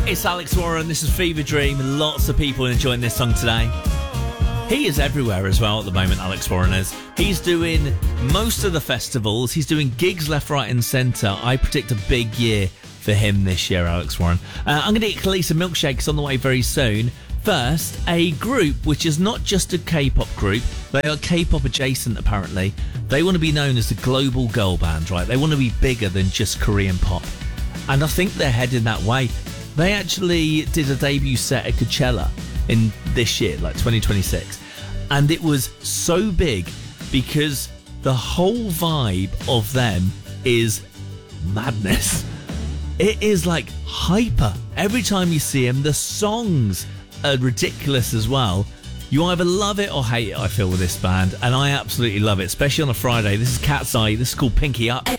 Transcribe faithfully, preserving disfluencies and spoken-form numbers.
It's Alex Warren, this is Fever Dream. Lots of people enjoying this song today. He is everywhere as well at the moment, Alex Warren is. He's doing most of the festivals. He's doing gigs left, right and centre. I predict a big year for him this year, Alex Warren. Uh, I'm going to eat Khaleesa milkshakes on the way very soon. First, a group which is not just a K-pop group. They are K-pop adjacent, apparently. They want to be known as the global girl band, right? They want to be bigger than just Korean pop. And I think they're heading that way. They actually did a debut set at Coachella in this year, like twenty twenty-six. And it was so big because the whole vibe of them is madness. It is like hyper. Every time you see them, the songs are ridiculous as well. You either love it or hate it, I feel, with this band. And I absolutely love it, especially on a Friday. This is Cat's Eye. This is called Pinky Up.